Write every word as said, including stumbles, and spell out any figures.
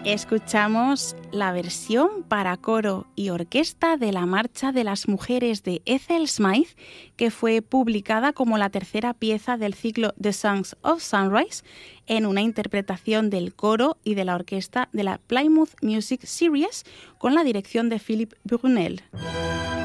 Escuchamos la versión para coro y orquesta de la Marcha de las Mujeres de Ethel Smythe, que fue publicada como la tercera pieza del ciclo The Songs of Sunrise, en una interpretación del coro y de la orquesta de la Plymouth Music Series, con la dirección de Philip Brunel.